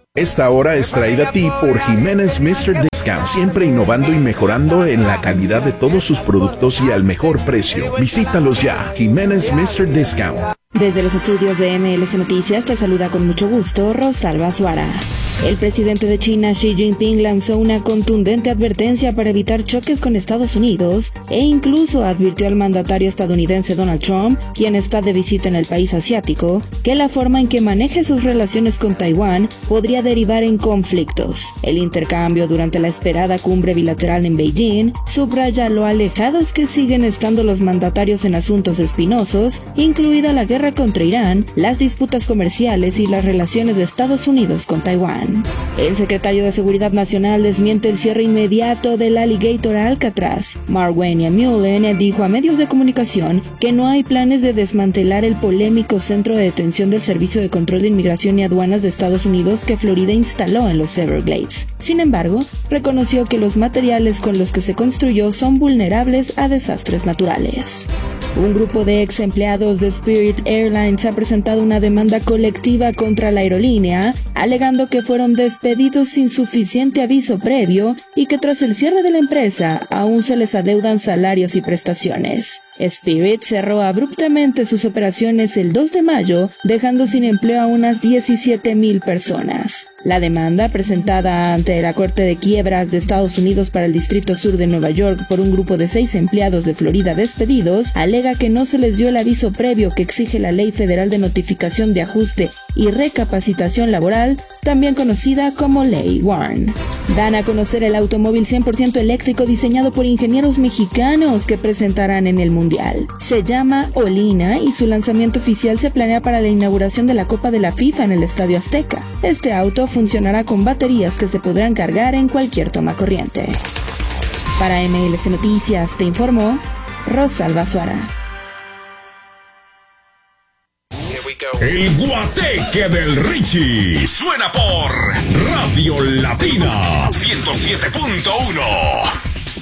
Esta hora es traída a ti por Jiménez Mr. Discount, siempre innovando y mejorando en la calidad de todos sus productos y al mejor precio. Visítalos ya, Jiménez Mr. Discount. Desde los estudios de MLC Noticias te saluda con mucho gusto Rosalba Suara. El presidente de China, Xi Jinping, lanzó una contundente advertencia para evitar choques con Estados Unidos e incluso advirtió al mandatario estadounidense Donald Trump, quien está de visita en el país asiático, que la forma en que maneje sus relaciones con Taiwán podría derivar en conflictos. El intercambio durante la esperada cumbre bilateral en Beijing subraya lo alejados que siguen estando los mandatarios en asuntos espinosos, incluida la guerra contra Irán, las disputas comerciales y las relaciones de Estados Unidos con Taiwán. El secretario de Seguridad Nacional desmiente el cierre inmediato del Alligator a Alcatraz. Marwenia Mullen dijo a medios de comunicación que no hay planes de desmantelar el polémico centro de detención del Servicio de Control de Inmigración y Aduanas de Estados Unidos que Florida instaló en los Everglades. Sin embargo, reconoció que los materiales con los que se construyó son vulnerables a desastres naturales. Un grupo de ex empleados de Spirit Airlines ha presentado una demanda colectiva contra la aerolínea, alegando que fueron despedidos sin suficiente aviso previo y que tras el cierre de la empresa aún se les adeudan salarios y prestaciones. Spirit cerró abruptamente sus operaciones el 2 de mayo, dejando sin empleo a unas 17,000 personas. La demanda, presentada ante la Corte de Quiebras de Estados Unidos para el Distrito Sur de Nueva York por un grupo de 6 empleados de Florida despedidos, alega que no se les dio el aviso previo que exige la Ley Federal de Notificación de Ajuste y Recapacitación Laboral, también conocida como Ley WARN. Dan a conocer el automóvil 100% eléctrico diseñado por ingenieros mexicanos que presentarán en el Mundial. Se llama Olina y su lanzamiento oficial se planea para la inauguración de la Copa de la FIFA en el Estadio Azteca. Este auto funcionará con baterías que se podrán cargar en cualquier toma corriente. Para MLC Noticias te informó Rosalba Suara. El Guateque del Richie suena por Radio Latina 107.1.